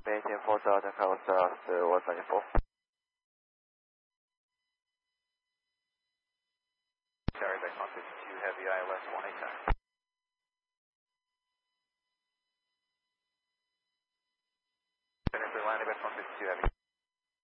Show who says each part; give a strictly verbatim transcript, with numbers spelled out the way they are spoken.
Speaker 1: Maintain four thousand, Carlos Saros, uh, one twenty-four. Sorry, back one fifty-two, heavy I L S one eight nine. Finish landing back one fifty-two, heavy.